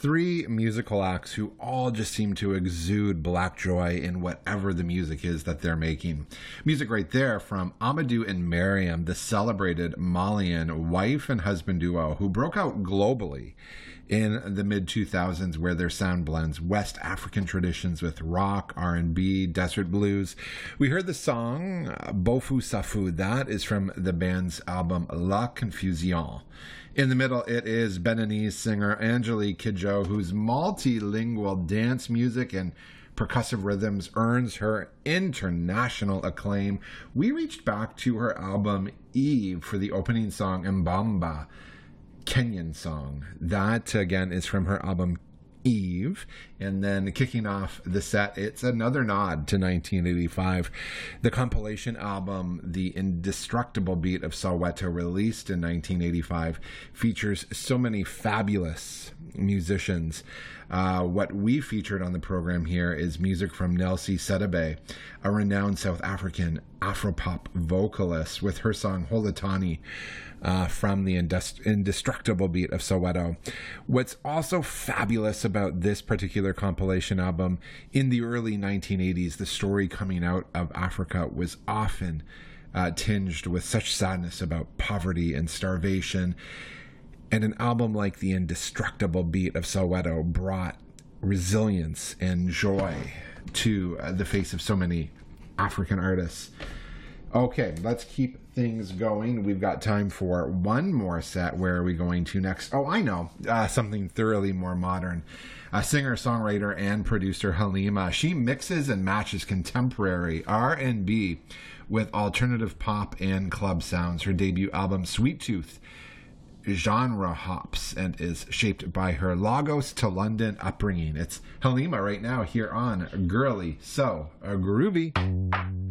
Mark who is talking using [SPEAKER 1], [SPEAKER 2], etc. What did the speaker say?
[SPEAKER 1] three musical acts who all just seem to exude black joy in whatever the music is that they're making. Music right there from Amadou and Mariam, the celebrated Malian wife and husband duo who broke out globally in the mid-2000s, where their sound blends West African traditions with rock, R&B, desert blues. We heard the song Bofu Safu. That is from the band's album La Confusion. In the middle, it is Beninese singer Angelique Kidjo, whose multilingual dance music and percussive rhythms earns her international acclaim. We reached back to her album Eve for the opening song Mbamba, Kenyan song. That, again, is from her album Eve. And then kicking off the set, it's another nod to 1985. The compilation album, The Indestructible Beat of Soweto, released in 1985, features so many fabulous musicians. What we featured on the program here is music from Nelsie Sedebe, a renowned South African Afropop vocalist, with her song Holatani from the Indestructible Beat of Soweto. What's also fabulous about this particular compilation album, in the early 1980s, the story coming out of Africa was often tinged with such sadness about poverty and starvation. And an album like The Indestructible Beat of Soweto brought resilience and joy to the face of so many African artists. Okay, let's keep things going. We've got time for one more set. Where are we going to next? Oh, I know. Something thoroughly more modern. Singer, songwriter, and producer Halima. She mixes and matches contemporary R&B with alternative pop and club sounds. Her debut album, Sweet Tooth, genre hops and is shaped by her Lagos to London upbringing. It's Halima right now here on Girly So Groovy.